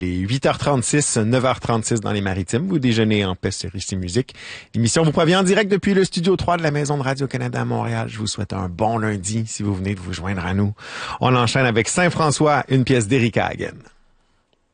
Et 8h36, 9h36 dans les Maritimes. Vous déjeunez en paix sur Ici Musique. L'émission vous provient en direct depuis le studio 3 de la Maison de Radio-Canada à Montréal. Je vous souhaite un bon lundi si vous venez de vous joindre à nous. On enchaîne avec Saint-François, une pièce d'Eric Hagen.